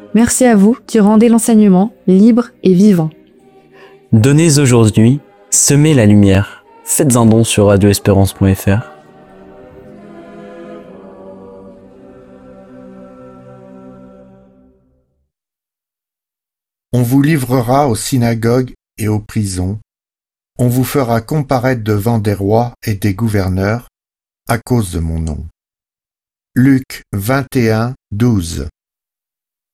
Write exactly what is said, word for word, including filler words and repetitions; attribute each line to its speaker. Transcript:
Speaker 1: Merci à vous qui rendez l'enseignement libre et vivant.
Speaker 2: Donnez aujourd'hui, semez la lumière. Faites un don sur radio espérance point f r.
Speaker 3: On vous livrera aux synagogues et aux prisons. On vous fera comparaître devant des rois et des gouverneurs à cause de mon nom. Luc vingt et un, douze.